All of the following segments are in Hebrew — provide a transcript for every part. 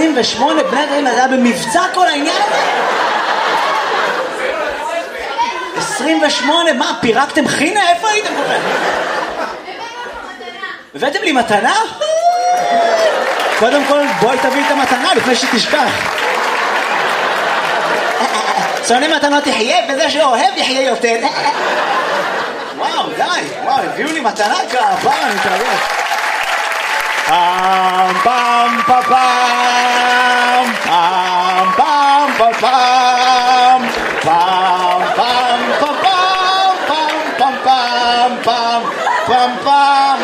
28 בני אדם, זה היה במבצע כל העניין הזה? 28, מה, פירקתם חינה? איפה הייתם כל כך? הבאתם לי מתנה? קודם כל, בואי תביא את המתנה לפני שתשכח. שונא מתנות יחיה, וזה שאוהב יחיה יותר. וואו, די, וואו, הביאו לי מתנה כעבר, אני מתרגש. פעם, פעם, פעם, פעם, פעם, פעם, פעם, פעם, פעם, פעם, פעם, פעם, פעם.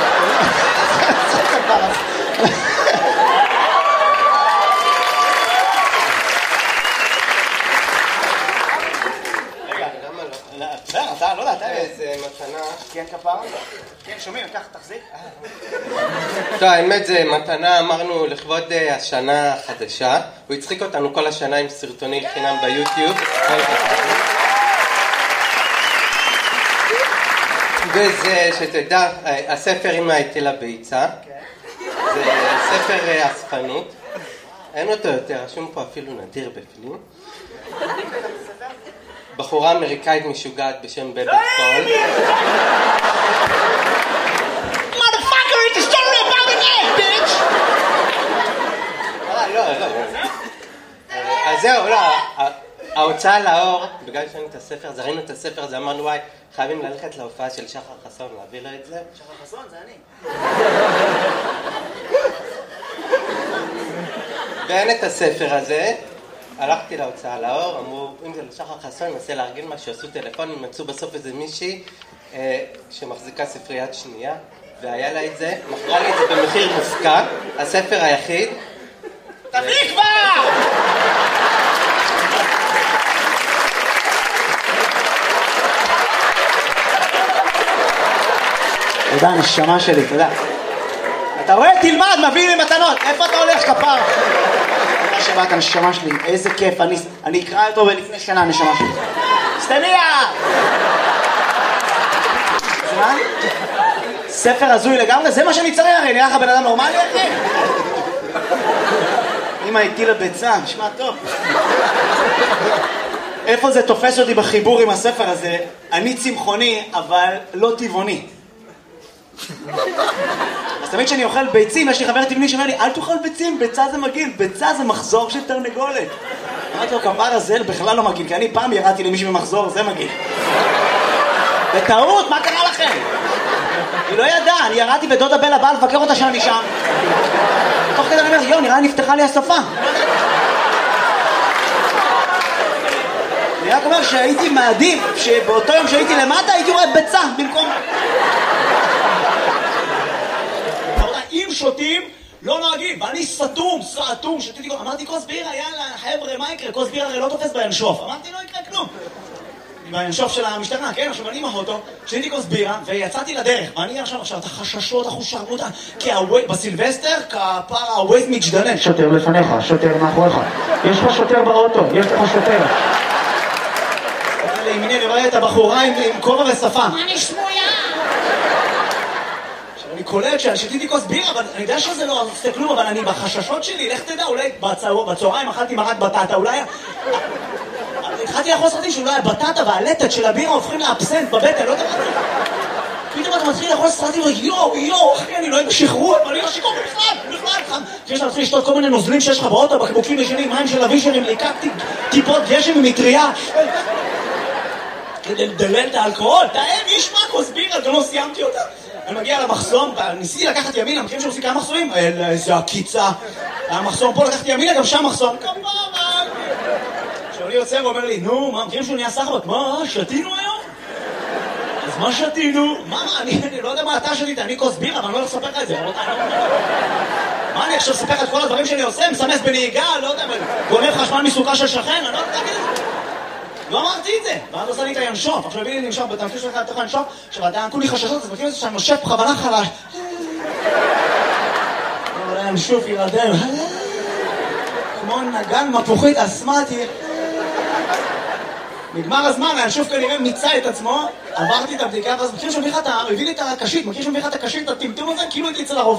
אתה לא יודע, אתה איזה מתנה. כן, כפרה? כן, שומעים, קח, תחזיק. טוב, האמת זה מתנה, אמרנו לכבוד השנה החדשה. הוא הצחיק אותנו כל השנה עם סרטוני חינם ביוטיוב. וזה, שתדע, הספר אמא הייתי לביצה. זה ספר אספנות. אין אותו יותר, רשום פה אפילו נדיר בפנים. בחורה אמריקאית משוגעת בשם בבת פול. Motherfucker, it's a story about an egg, bitch! לא. אז זהו, לא. ההוצאה לאור, בגלל שראינו את הספר, אז ראינו את הספר, אז אמרנו, וואי, חייבים ללכת להופעה של שחר חסון, להביא לו את זה. שחר חסון, זה אני. ואין את הספר הזה. הלכתי להוצאה לאור, אמרו, אם זה לשחר חסון, ננסה לארגן משהו, עשו טלפונים, מצאו בסוף איזה מישהי שמחזיקה ספריית שנייה, והיה לה את זה, מכרה לי את זה במחיר מופקע, הספר היחיד. תביא כבר! תודה, נשמה שלי, תודה. אתה רואה? תלמד, מביא לי מתנות. איפה אתה הולך, כפר? תודה שבאת, נשמה שלי. איזה כיף. אני אקרא אותו בלפני שנה, נשמה שלי. סטניה! מה? ספר הזוי לגמרי? זה מה שאני צריך, הרי נראה לך בן אדם נורמלי, אחי? אמא הייתי לביצה, נשמע טוב. איפה זה תופס אותי בחיבור עם הספר הזה? אני צמחוני, אבל לא טבעוני. אז תמיד כשאני אוכל ביצים, יש לי חבר טבעוני שאומר לי, אל תאכל ביצים, ביצה זה מגעיל, ביצה זה מחזור של תרנגולת. אמרתי לו, כפר הזה בכלל לא מגעיל, כי אני פעם ירדתי למישהו במחזור, זה מגעיל. בטעות, מה קרה לכם? היא לא ידעה, אני ירדתי ודודה בלה באה לבקר אותה שאני שם. תוך כדי אני אומר, יו, נראה נפתחה לי השפה. אני רק אומר שהייתי מעדיף שבאותו יום שהייתי למטה הייתי רואה ביצה במקום... אם שותים לא נוהגים, ואני סתום, שתיתי... אמרתי כוס בירה, יאללה, חבר'ה, מה יקרה? כוס בירה הרי לא תופס בינשוף. אמרתי, לא יקרה כלום. בינשוף של המשטרה, כן? עכשיו אני מהאוטו, שתיתי כוס בירה, ויצאתי לדרך. ואני עכשיו, את החששות, החושרנות, כי בסילבסטר, כפר הווייז מתגדנן. שוטר לפניך, שוטר מאחוריך. יש לך שוטר באוטו, יש לך שוטר. לימיני, אני רואה את הבחורה עם כובע ושפה. אני שמולה! אני קולט ששתיתי כוס בירה, אבל אני יודע שזה לא עושה כלום, אבל אני בחששות שלי, לך תדע, אולי בצהריים אכלתי מרק בטטה, אולי... התחלתי לאכול סרטים שאולי הבטטה והלטת של הבירה הופכים לאבסנט בבטן, לא יודע מה זה. פתאום אתה מתחיל לאכול סרטים, יואו, אחי, אני לא אוהב בשחרור, אבל אני לא שיקור בכלל. כשאתה מתחיל לשתות כל מיני נוזלים שיש לך באוטו, בקבוקים ישנים, מים של אבישרים, ליקקתי טיפות גשם ומטריה. כדי לדלל את האלכוהול, תאם, יש מה כוס בירה, גם לא סיימתי אותה. אני מגיע למחסום, ניסיתי לקחת ימינה, מכירים שעושים כמה מחסומים? איזה עקיצה. המחסום פה לקחתי ימינה, גם שם מחסום. כמובן. כשאני יוצא ואומר לי, נו, מה, מכירים שהוא נהיה סחבק? מה, שתינו היום? אז מה שתינו? מה, אני לא יודע מה אתה שתית, אני כוס בירה, אבל אני לא הולך לספר לך את זה. מה, אני עכשיו אספר לך את כל הדברים שאני עושה? מסמס בנהיגה, לא יודע, גונב חשמל מסוכה של שכן, אני לא יודע להגיד את זה. לא אמרתי את זה, ואז עושה לי את הינשוף, עכשיו הביאי לי נמשוף, בתמשיך שלך לתוך הינשוף, עכשיו אתה כולי חששות, אז מכיר את זה שאני נושף בכוונה חלש. אבל הינשוף יירדם, כמו נגן מפוחית אסמטי. נגמר הזמן, הינשוף כנראה מיצה את עצמו, עברתי את הבדיקה, ואז מכיר שמביא לך את הקשית, מכיר שמביא לך את הקשית, את הטמטום הזה, כאילו הייתי אצל הרופא.